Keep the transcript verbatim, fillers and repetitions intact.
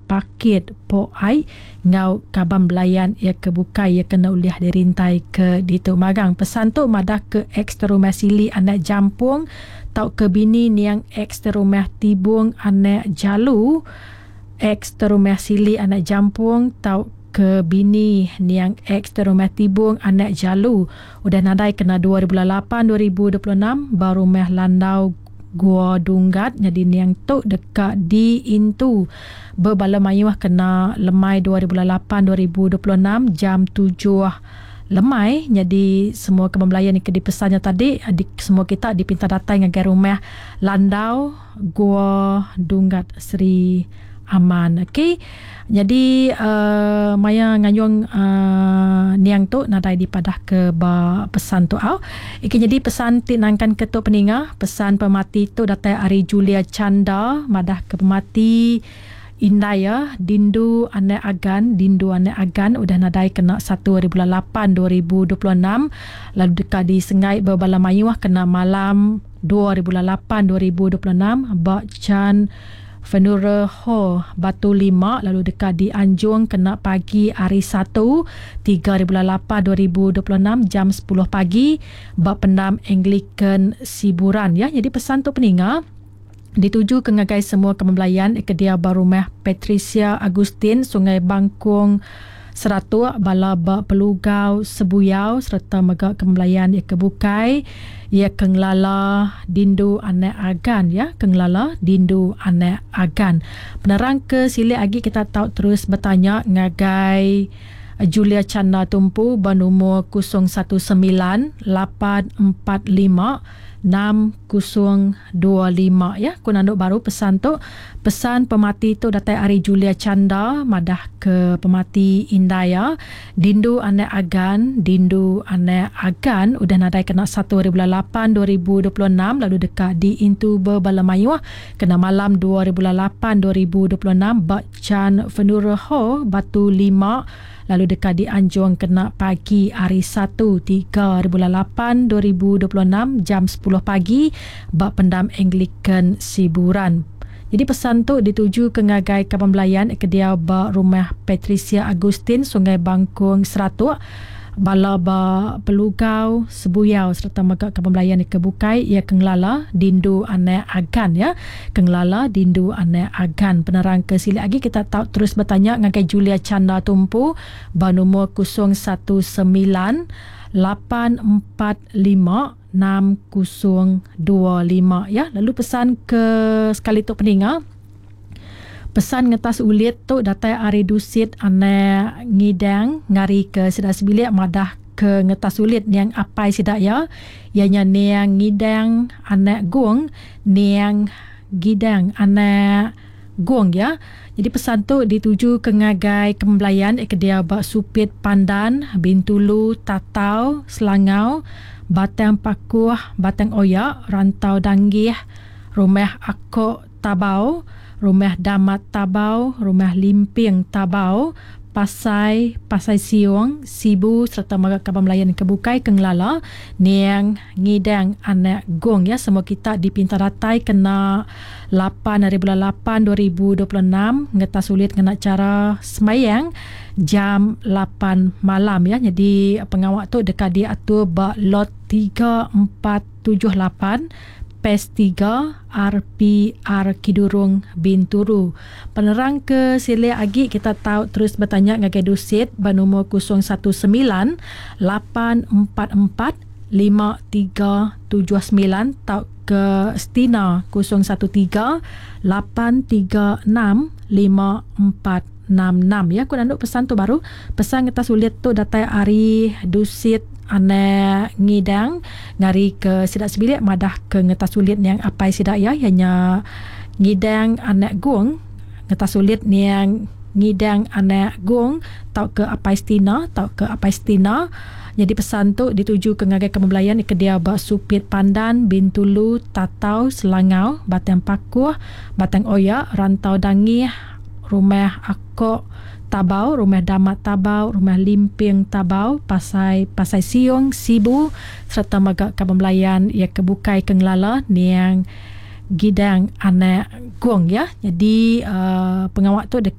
pakit po ai ngau kaban belayan ia kebukai ia kena uliah dirintai ke ditu magang. Pesan tu madah ke ekstra rumah sili anak jampung tau ke bini niang ekstra rumah tibung anak jalu, ekstra rumah sili anak jampung tau ke bini niang ekstra rumah tibung anak jalu udah nadai kena dua ribu lapan dua ribu dua puluh enam baru rumah landau Gua Dunggat jadi niang tu dekat di Intu berbala mayuah kena lemai dua ribu lapan dua ribu dua puluh enam jam tujuh lemai. Jadi semua kebembelayan yang dipesannya tadi adik semua kita dipinta datang dengan rumah landau Gua Dunggat Sri Aman. Okey. Jadi uh, maya nganyong uh, niang tu nadai dipadah ke ba pesan tu au. Iki jadi pesan tinangkan ketuk peninga, pesan pemati tu datai Ari Julia Chanda madah ke pemati Indaya Dindu Ane Agan, Dindu Ane Agan udah nadai kena satu dua ribu lapan dua ribu dua puluh enam lalu dekat di Sengai berbala mayuah kena malam dua ribu lapan dua ribu dua puluh enam Bak Chan Fenura Ho Batu Lima lalu dekat di Anjung kena pagi hari satu tiga ribu lapan dua ribu dua puluh enam jam sepuluh pagi Bak Pendam Anglican Siburan ya. Jadi pesan tu peninga dituju ke ngagai semua kembelayan ke dia barumah Patricia Agustin Sungai Bangkung Seratua bala Bak Pelugau Sebuyau serta mega kembelayan ia kebukai ia kenglala Dindu Anak Agan ya, kenglala Dindu Anak Agan. Penerang ke sili lagi kita tahu terus bertanya ngagai Julia Chanda Tumpu bernomor kosong satu sembilan lapan empat lima enam kosong dua lima ya. Kunanduk baru pesan tu pesan pemati tu datai Ari Julia Chanda madah ke pemati Indaya Dindu Anak Agan, Dindu Anak Agan udah nadai kena satu dua ribu lapan dua ribu dua puluh enam lalu dekat di Intu berbala mayuah kena malam dua ribu lapan dua ribu dua puluh enam Bak Chan Fenura Ho Batu Lima lalu dekat di Anjung kena pagi hari satu tiga ribu lapan dua ribu dua puluh enam jam sepuluh pagi Bak Pendam Anglican Siburan. Jadi pesan tu dituju ke ngagai kebembelayan ke dia Bak Rumah Patricia Agustin Sungai Bangkung Seratuk bala Bak Pelugau Sebuyau serta mega kebembelayan ke Bukai ia kenglala Dindu Anak Agan ya, kenglala Dindu Anak Agan. Penerang ke sili lagi kita tahu terus bertanya ngagai Julia Chanda Tumpu bernomor kosong satu sembilan lapan empat lima enam kosong dua lima ya. Lalu pesan ke sekali tu peninga pesan ngetas ulit tu datai Ari Dusit Anak Ngidang ngari ke Sidak Sebilik madah ke ngetas ulit niang apai sidak ya ianya niang Ngidang Anak Gong niang Gidang Anak Gong ya. Jadi pesan tu dituju ke ngagai kembelayan ke dia Bak Supit Pandan Bintulu Tatau Selangau Batang Pakuh Batang Oyak Rantau Danggih Rumah Akok Tabau Rumah Damat Tabau Rumah Limping Tabau Pasai Pasai Siong Sibu serta mega kabar melayan kebukai kenglala niang Ngidang Anak Gong ya. Semua kita dipinta datai kena lapan hari bulan lapan dua ribu dua puluh enam ngetas sulit kena cara semayang jam lapan malam ya. Jadi pengawak tu dekat dia atur Bak lot tiga empat tujuh lapan Pes tiga R P R Kidurung Binturu. Penerang ke sili lagi kita tahu terus bertanya ngagai Dusit bernomor kosong satu sembilan lapan empat empat lima tiga tujuh sembilan tahu ke Stina kosong satu tiga lapan tiga enam lima empat enam enam ya. Aku nanduk pesan tu baru pesan kita sulit tu datai Ari Dusit Anak Ngidang ngari ke Sidak Sebilik madah ke ngetas sulit yang apai sidak ya hanya Ngidang Anak Gong ngetas sulit yang Ngidang Anak Gong tau ke apai Stina tau ke apai Stina. Jadi pesan tu dituju ke ngagai kembelayan ke dia Bak Supit Pandan Bintulu Tatau Selangau Batang Pakuh Batang Oyak Rantau Danggih Rumah Akok Tabau Rumah Damat Tabau Rumah Limping Tabau Pasai Pasai Siong Sibu serta mega kebembelayan ia kebukai kenglala niang Gidang Anak Gong ya. Jadi uh, pengawak tu